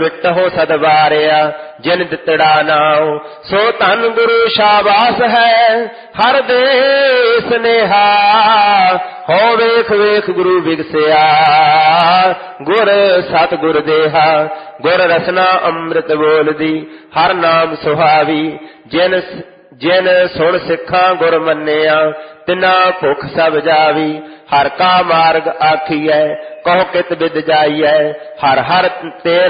ਮਿਟਹੁ ਸਦਵਾਰਿਆ ਜਿਨ ਦਿੱਤੜਾ ਨਾਉ ਸੋ ਧਨ ਗੁਰੂ ਸ਼ਾਬਾਸ ਹੈ ਹਰ ਦੇ ਸਨੇਹਾ ਹੋ ਵੇਖ ਵੇਖ ਗੁਰੂ ਵਿਗਸਿਆ ਗੁਰ ਸਤਿਗੁਰ ਦੇਹਾ ਗੁਰ ਰਸਨਾ ਅੰਮ੍ਰਿਤ ਬੋਲਦੀ ਹਰ ਨਾਮ ਸੁਹਾਵੀ ਜਿਨ ਸੁਣ ਸਿੱਖਾਂ ਗੁਰ ਮੰਨਿਆ ਤਿਨਾ ਭੁੱਖ ਸਭ ਜਾਵੀ ਹਰ ਕਾ ਮਾਰਗ ਆਖੀਐ ਕਹੋ ਕਿਤ ਬਿਦ ਜਾਈਐ ਹਰ ਹਰ ਤੇਰਾ